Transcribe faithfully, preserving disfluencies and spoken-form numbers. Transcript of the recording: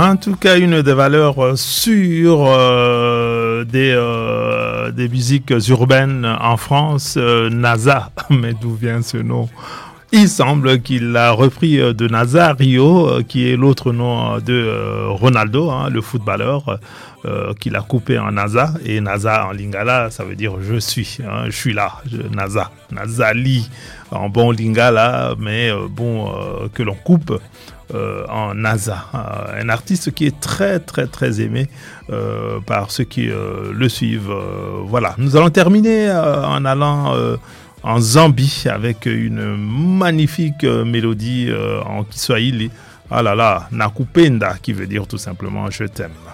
En tout cas, une des valeurs sûres euh, des, euh, des musiques urbaines en France, euh, NASA. Mais d'où vient ce nom ? Il semble qu'il a repris de Nazario, qui est l'autre nom de Ronaldo, hein, le footballeur, euh, qu'il a coupé en Naza. Et Naza en lingala, ça veut dire je suis, hein, je suis là, je, Naza, Nazali en bon lingala, mais euh, bon euh, que l'on coupe euh, en Naza. Euh, un artiste qui est très très très aimé euh, par ceux qui euh, le suivent. Euh, voilà, nous allons terminer euh, en allant euh, en Zambie avec une magnifique euh, mélodie euh, en Kiswahili. Ah là là, Nakupenda, qui veut dire tout simplement je t'aime.